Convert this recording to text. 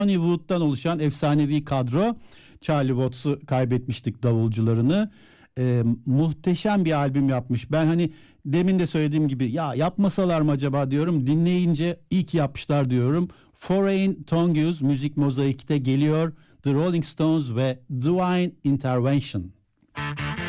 Johnny Wood'dan oluşan efsanevi kadro. Charlie Watts'u kaybetmiştik, davulcularını. Muhteşem bir albüm yapmış. Ben hani demin de söylediğim gibi ya yapmasalar mı acaba diyorum. Dinleyince iyi ki yapmışlar diyorum. Foreign Tongues Müzik Mozaik'te geliyor. The Rolling Stones ve Divine Intervention.